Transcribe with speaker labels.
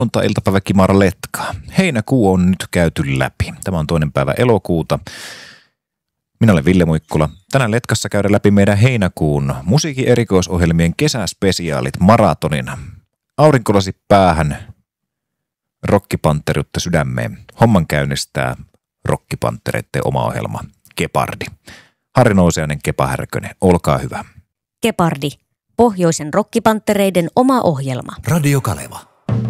Speaker 1: iltapäivä Kimara Letkaa. Heinäkuu on nyt käyty läpi. Tämä on 2. päivä elokuuta. Minä olen Ville Muikkula. Tänään Letkassa käydään läpi meidän heinäkuun musiikin erikoisohjelmien kesäspesiaalit maratonin. Aurinkolasi päähän, rokkipantteriutta sydämeen. Homman käynnistää rokkipanttereiden oma ohjelma Gepardi. Harri Nousiainen, Kepa Härkönen, olkaa hyvä.
Speaker 2: Gepardi, pohjoisen rokkipanttereiden oma ohjelma.
Speaker 3: Radio Kaleva.